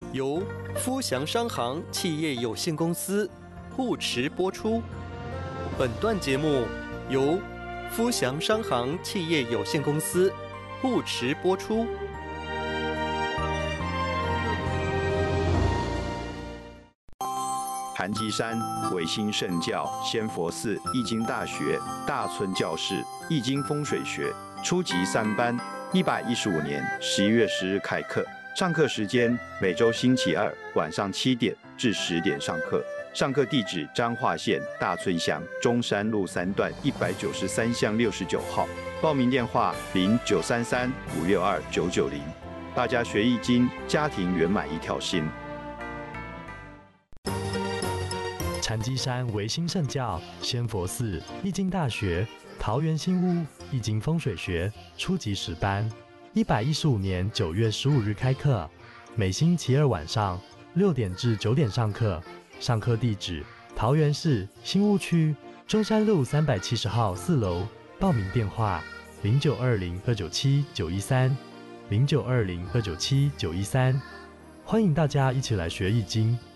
由福祥商行企业有限公司护持播出。本段节目由福祥商行企业有限公司护持播出。 韩基山维新圣教仙佛寺易经大学大村教室易经风水学初级3班，115年11月10日开课。上课时间每周星期二晚上7点至10点上课。上课地址彰化县大村乡中山路3段193巷69号。报名电话0933562990。大家学易经，家庭圆满一条心。 禅基山维新圣教仙佛寺易经大学桃园新屋易经风水学初级10班，115年9月15日开课，每星期二晚上6点至9点上课。上课地址桃园市新屋区中山路370号4楼。报名电话0920297913，0920297913。欢迎大家一起来学易经。